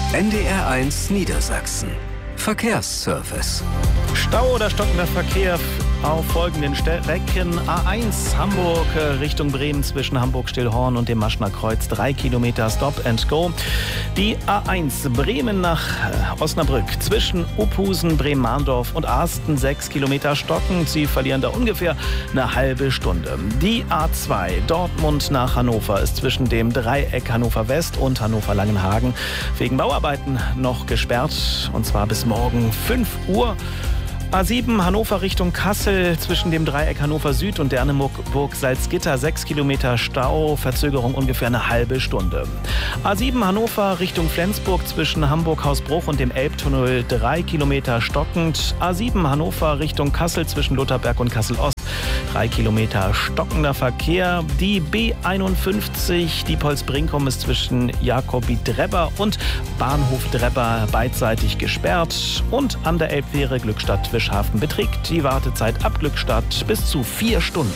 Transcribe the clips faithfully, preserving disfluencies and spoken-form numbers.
N D R eins Niedersachsen. Verkehrsservice. Stau oder stockender Verkehr auf folgenden Strecken. A eins Hamburg Richtung Bremen zwischen Hamburg-Stillhorn und dem Maschner Kreuz. Drei Kilometer Stop and Go. Die A eins Bremen nach Osnabrück zwischen Uphusen, Bremen-Mahndorf und Arsten. Sechs Kilometer stocken. Sie verlieren da ungefähr eine halbe Stunde. Die A zwei Dortmund nach Hannover ist zwischen dem Dreieck Hannover West und Hannover-Langenhagen wegen Bauarbeiten noch gesperrt. Und zwar bis morgen fünf Uhr. A sieben Hannover Richtung Kassel zwischen dem Dreieck Hannover Süd und Derneburg-Salzgitter. Sechs Kilometer Stau, Verzögerung ungefähr eine halbe Stunde. A sieben Hannover Richtung Flensburg zwischen Hamburg-Hausbruch und dem Elbtunnel. Drei Kilometer stockend. A sieben Hannover Richtung Kassel zwischen Lutherberg und Kassel-Ost. Drei Kilometer stockender Verkehr. Die B einundfünfzig, die Polsbrinkum ist zwischen Jakobi-Drebber und Bahnhof Drebber beidseitig gesperrt. Und an der Elbfähre Glückstadt-Wischhafen beträgt die Wartezeit ab Glückstadt bis zu vier Stunden.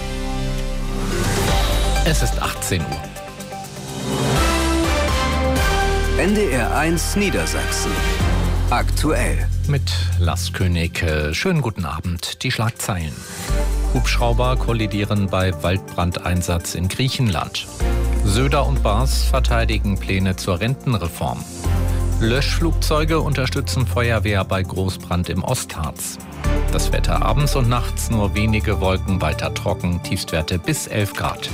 Es ist achtzehn Uhr. N D R eins Niedersachsen. Aktuell. Mit Lars König. Schönen guten Abend. Die Schlagzeilen. Hubschrauber kollidieren bei Waldbrandeinsatz in Griechenland. Söder und Baas verteidigen Pläne zur Rentenreform. Löschflugzeuge unterstützen Feuerwehr bei Großbrand im Ostharz. Das Wetter abends und nachts nur wenige Wolken, weiter trocken, Tiefstwerte bis elf Grad.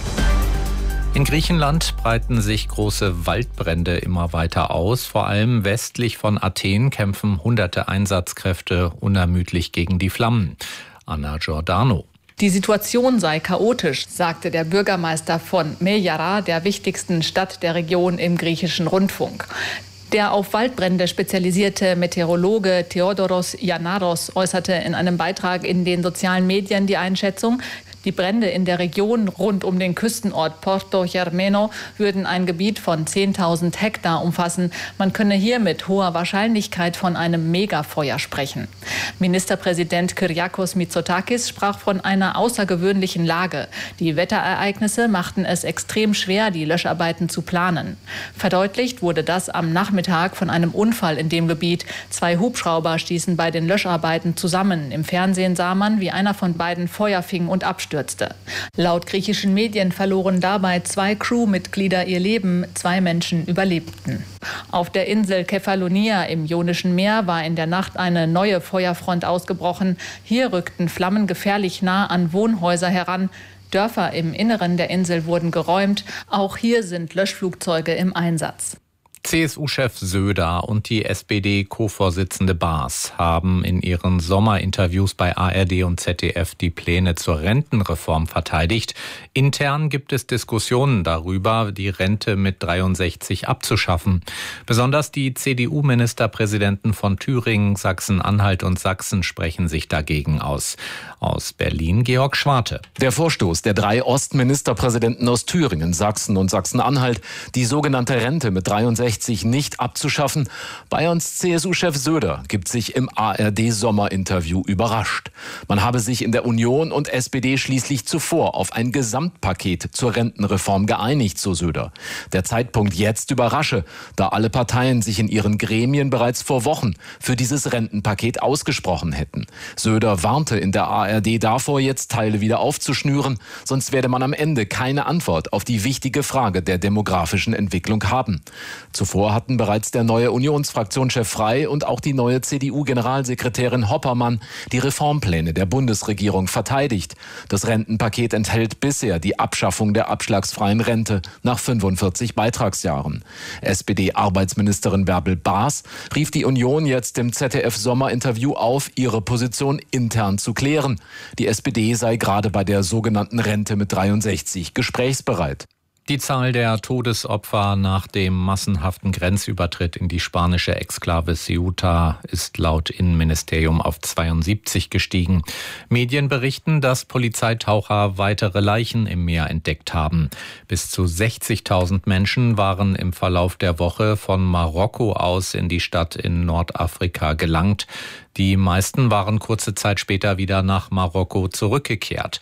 In Griechenland breiten sich große Waldbrände immer weiter aus. Vor allem westlich von Athen kämpfen hunderte Einsatzkräfte unermüdlich gegen die Flammen. Anna Giordano. Die Situation sei chaotisch, sagte der Bürgermeister von Meyara, der wichtigsten Stadt der Region, im griechischen Rundfunk. Der auf Waldbrände spezialisierte Meteorologe Theodoros Yanaros äußerte in einem Beitrag in den sozialen Medien die Einschätzung, die Brände in der Region rund um den Küstenort Porto Germeno würden ein Gebiet von zehntausend Hektar umfassen. Man könne hier mit hoher Wahrscheinlichkeit von einem Megafeuer sprechen. Ministerpräsident Kyriakos Mitsotakis sprach von einer außergewöhnlichen Lage. Die Wetterereignisse machten es extrem schwer, die Löscharbeiten zu planen. Verdeutlicht wurde das am Nachmittag von einem Unfall in dem Gebiet. Zwei Hubschrauber stießen bei den Löscharbeiten zusammen. Im Fernsehen sah man, wie einer von beiden Feuer fing und abstürzte. Laut griechischen Medien verloren dabei zwei Crewmitglieder ihr Leben, zwei Menschen überlebten. Auf der Insel Kefalonia im Ionischen Meer war in der Nacht eine neue Feuerfront ausgebrochen. Hier rückten Flammen gefährlich nah an Wohnhäuser heran. Dörfer im Inneren der Insel wurden geräumt. Auch hier sind Löschflugzeuge im Einsatz. C S U-Chef Söder und die S P D-Co-Vorsitzende Baas haben in ihren Sommerinterviews bei A R D und Z D F die Pläne zur Rentenreform verteidigt. Intern gibt es Diskussionen darüber, die Rente mit dreiundsechzig abzuschaffen. Besonders die C D U-Ministerpräsidenten von Thüringen, Sachsen-Anhalt und Sachsen sprechen sich dagegen aus. Aus Berlin Georg Schwarte. Der Vorstoß der drei Ostministerpräsidenten aus Thüringen, Sachsen und Sachsen-Anhalt, die sogenannte Rente mit dreiundsechzig nicht abzuschaffen. Bayerns C S U-Chef Söder gibt sich im A R D-Sommerinterview überrascht. Man habe sich in der Union und S P D schließlich zuvor auf ein Gesamtpaket zur Rentenreform geeinigt, so Söder. Der Zeitpunkt jetzt überrasche, da alle Parteien sich in ihren Gremien bereits vor Wochen für dieses Rentenpaket ausgesprochen hätten. Söder warnte in der A R D davor, jetzt Teile wieder aufzuschnüren, sonst werde man am Ende keine Antwort auf die wichtige Frage der demografischen Entwicklung haben. Zuvor hatten bereits der neue Unionsfraktionschef Frey und auch die neue C D U-Generalsekretärin Hoppermann die Reformpläne der Bundesregierung verteidigt. Das Rentenpaket enthält bisher die Abschaffung der abschlagsfreien Rente nach fünfundvierzig Beitragsjahren. S P D-Arbeitsministerin Bärbel Baas rief die Union jetzt im Z D F-Sommerinterview auf, ihre Position intern zu klären. Die S P D sei gerade bei der sogenannten Rente mit dreiundsechzig gesprächsbereit. Die Zahl der Todesopfer nach dem massenhaften Grenzübertritt in die spanische Exklave Ceuta ist laut Innenministerium auf zweiundsiebzig gestiegen. Medien berichten, dass Polizeitaucher weitere Leichen im Meer entdeckt haben. Bis zu sechzigtausend Menschen waren im Verlauf der Woche von Marokko aus in die Stadt in Nordafrika gelangt. Die meisten waren kurze Zeit später wieder nach Marokko zurückgekehrt.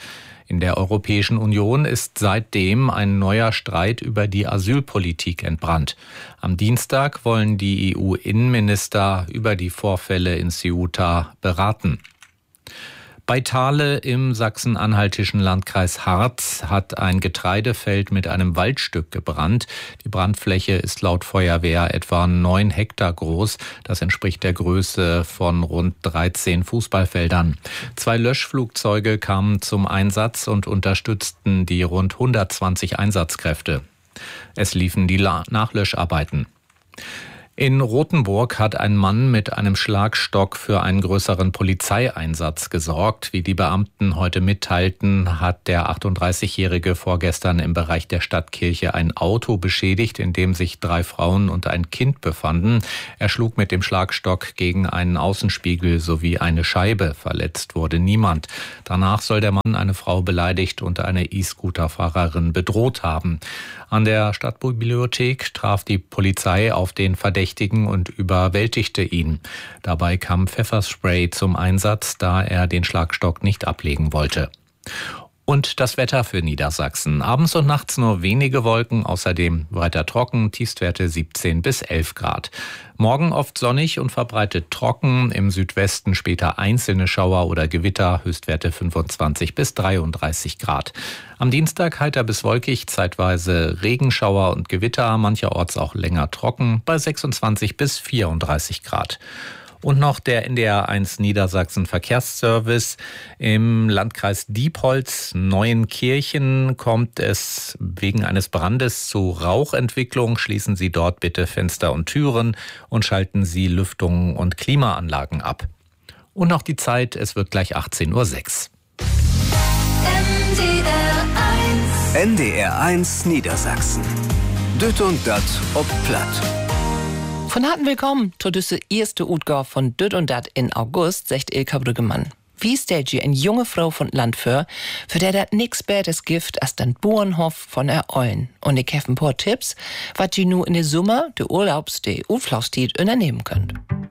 In der Europäischen Union ist seitdem ein neuer Streit über die Asylpolitik entbrannt. Am Dienstag wollen die E U-Innenminister über die Vorfälle in Ceuta beraten. Bei Thale im sachsen-anhaltischen Landkreis Harz hat ein Getreidefeld mit einem Waldstück gebrannt. Die Brandfläche ist laut Feuerwehr etwa neun Hektar groß. Das entspricht der Größe von rund dreizehn Fußballfeldern. Zwei Löschflugzeuge kamen zum Einsatz und unterstützten die rund hundertzwanzig Einsatzkräfte. Es liefen die Nachlöscharbeiten. In Rothenburg hat ein Mann mit einem Schlagstock für einen größeren Polizeieinsatz gesorgt. Wie die Beamten heute mitteilten, hat der achtunddreißigjährige vorgestern im Bereich der Stadtkirche ein Auto beschädigt, in dem sich drei Frauen und ein Kind befanden. Er schlug mit dem Schlagstock gegen einen Außenspiegel sowie eine Scheibe. Verletzt wurde niemand. Danach soll der Mann eine Frau beleidigt und eine E-Scooter-Fahrerin bedroht haben. An der Stadtbibliothek traf die Polizei auf den Verdächtigen und überwältigte ihn. Dabei kam Pfefferspray zum Einsatz, da er den Schlagstock nicht ablegen wollte. Und das Wetter für Niedersachsen. Abends und nachts nur wenige Wolken, außerdem weiter trocken, Tiefstwerte siebzehn bis elf Grad. Morgen oft sonnig und verbreitet trocken, im Südwesten später einzelne Schauer oder Gewitter, Höchstwerte fünfundzwanzig bis dreiunddreißig Grad. Am Dienstag heiter bis wolkig, zeitweise Regenschauer und Gewitter, mancherorts auch länger trocken, bei sechsundzwanzig bis vierunddreißig Grad. Und noch der N D R eins Niedersachsen Verkehrsservice. Im Landkreis Diepholz, Neuenkirchen, kommt es wegen eines Brandes zu Rauchentwicklung. Schließen Sie dort bitte Fenster und Türen und schalten Sie Lüftungen und Klimaanlagen ab. Und noch die Zeit, es wird gleich achtzehn Uhr sechs. N D R eins Niedersachsen. Düt und dat ob Platt. Von harten Willkommen zu düsse erste Utgabe von Düt und Dat in August, sagt Ilka Brüggemann. Wie stellt ihr eine junge Frau von Land für, für der dat nix Bätes Gift als den Bauernhof von er Eulen. Und ich habe ein paar Tipps, was ihr nu in der Sommer, der Urlaubs-, der Urlaubszeit unternehmen könnt.